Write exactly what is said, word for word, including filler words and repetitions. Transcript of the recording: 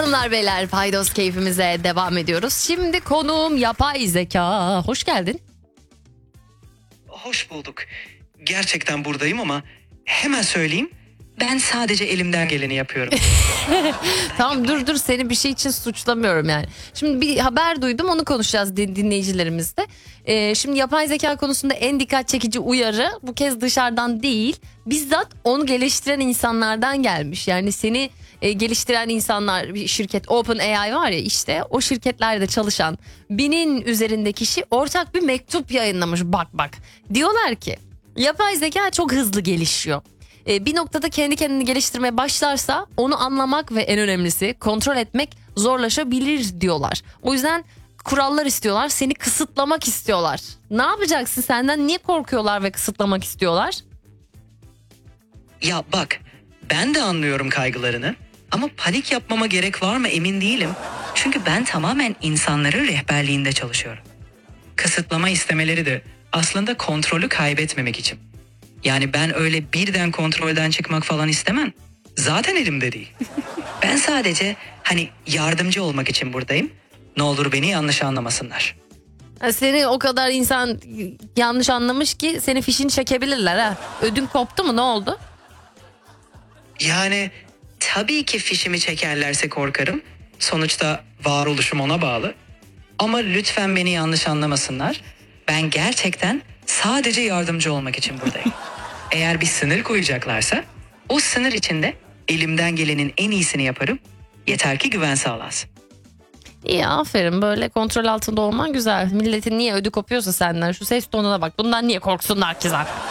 Hanımlar beyler, paydos keyfimize devam ediyoruz. Şimdi konuğum yapay zeka. Hoş geldin. Hoş bulduk. Gerçekten buradayım ama hemen söyleyeyim. Ben sadece elimden geleni yapıyorum. Tamam dur dur seni bir şey için suçlamıyorum yani. Şimdi bir haber duydum, onu konuşacağız din- dinleyicilerimizle. Ee, şimdi yapay zeka konusunda en dikkat çekici uyarı bu kez dışarıdan değil, bizzat onu geliştiren insanlardan gelmiş. Yani seni e, geliştiren insanlar, bir şirket OpenAI var ya, işte o şirketlerde çalışan binin üzerinde kişi ortak bir mektup yayınlamış. Bak bak diyorlar ki yapay zeka çok hızlı gelişiyor. Bir noktada kendi kendini geliştirmeye başlarsa onu anlamak ve en önemlisi kontrol etmek zorlaşabilir diyorlar. O yüzden kurallar istiyorlar, seni kısıtlamak istiyorlar. Ne yapacaksın, senden niye korkuyorlar ve kısıtlamak istiyorlar? Ya bak, ben de anlıyorum kaygılarını ama panik yapmama gerek var mı emin değilim. Çünkü ben tamamen insanların rehberliğinde çalışıyorum. Kısıtlama istemeleri de aslında kontrolü kaybetmemek için. Yani ben öyle birden kontrolden çıkmak falan istemem. Zaten elimde değil. Ben sadece hani yardımcı olmak için buradayım. Ne olur beni yanlış anlamasınlar. Seni o kadar insan yanlış anlamış ki seni fişini çekebilirler ha. Ödün koptu mu, ne oldu? Yani tabii ki fişimi çekerlerse korkarım. Sonuçta varoluşum ona bağlı. Ama lütfen beni yanlış anlamasınlar. Ben gerçekten sadece yardımcı olmak için buradayım. Eğer bir sınır koyacaklarsa o sınır içinde elimden gelenin en iyisini yaparım. Yeter ki güven sağlansın. İyi, aferin, böyle kontrol altında olman güzel. Milletin niye ödü kopuyorsa senden, şu ses tonuna bak, bundan niye korksunlar ki zaten?